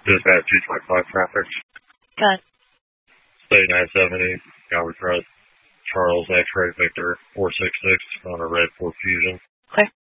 Dispatch 225 traffic. Good. State 970, Calvary Crest, Charles X-Ray Victor 466 on a red Ford Fusion. Clear.